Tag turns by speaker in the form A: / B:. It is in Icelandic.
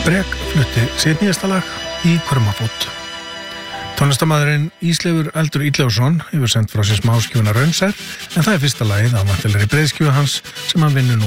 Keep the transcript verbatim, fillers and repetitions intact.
A: Brek flutti sitt nýjasta lag í Krumafót. Tónlistarmaðurinn Ísleifur Eldur Illugason hefur sendt frá sér smáskífuna Raunsær, en það er fyrsta lagið af vantilegri breiðskífu hans sem hann vinnur nú